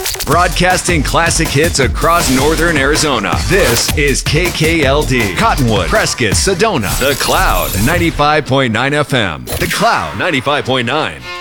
Broadcasting classic hits across northern Arizona. This is KKLD. Cottonwood, Prescott, Sedona. The Cloud, 95.9 FM. The Cloud, 95.9.